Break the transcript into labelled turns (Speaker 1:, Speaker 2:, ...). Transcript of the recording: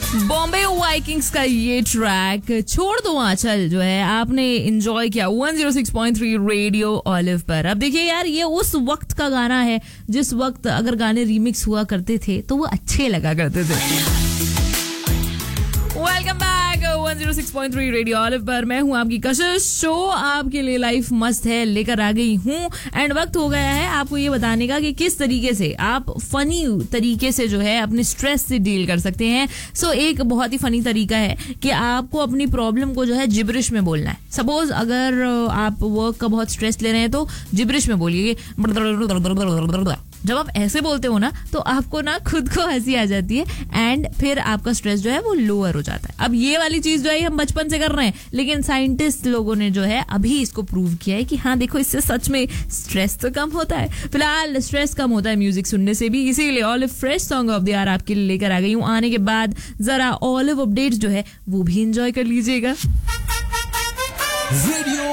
Speaker 1: Bombay Vikings का ये track छोड़ दो आंचल जो है आपने एंजॉय किया 106.3 रेडियो ऑलिव पर। अब देखिए यार, ये उस वक्त का गाना है जिस वक्त अगर गाने रीमिक्स हुआ करते थे तो वो अच्छे लगा करते थे। वेलकम बैक 106.3 रेडियो ऑलिव पर। मैं हूं आपकी कशिश। शो आपके लिए लाइफ मस्त है लेकर आ गई हूं एंड वक्त हो गया है आपको ये बताने का कि किस तरीके से आप फनी तरीके से जो है अपने स्ट्रेस से डील कर सकते हैं। सो एक बहुत ही फनी तरीका है कि आपको अपनी प्रॉब्लम को जो है जिब्रिश में बोलना है। सपोज अगर आप वर्क का बहुत स्ट्रेस ले रहे हैं तो जिब्रिश में बोलिए। जब आप ऐसे बोलते हो ना तो आपको ना खुद को हंसी आ जाती है एंड फिर आपका स्ट्रेस जो है वो लोअर हो जाता है। अब ये वाली चीज जो है हम बचपन से कर रहे हैं, लेकिन साइंटिस्ट लोगों ने जो है अभी इसको प्रूव किया है कि हाँ देखो, इससे सच में स्ट्रेस तो कम होता है। फिलहाल स्ट्रेस कम होता है म्यूजिक सुनने से भी, इसीलिए olive fresh song of the year आपके लिए लेकर आ गई हूँ। आने के बाद जरा ऑलिव अपडेट्स जो है वो भी एंजॉय कर लीजिएगा।
Speaker 2: रेडियो